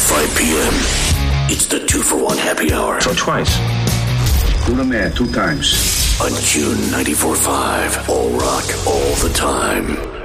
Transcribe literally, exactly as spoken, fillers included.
five p.m. It's the two for one happy hour. So twice. Who the man two times. On June ninety-four point five. All rock, all the time.